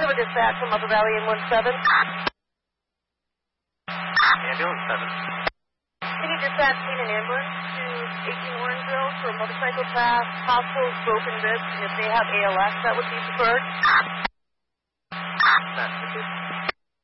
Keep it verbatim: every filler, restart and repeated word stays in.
Nova dispatch from Upper Valley in one seven. Ambulance seven. Can you dispatch an ambulance to eighteen Orangeville for a motorcycle crash, possible broken ribs, and if they have A L S, that would be preferred? That's